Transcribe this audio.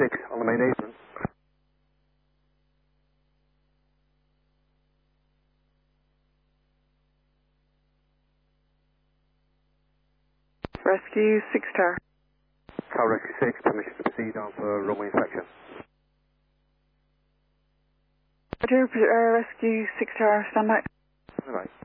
6 on the main apron. Rescue 6 Tower. Tower Rescue 6, permission to proceed on for runway inspection. Roger, Rescue 6 Tower, stand by. Alright.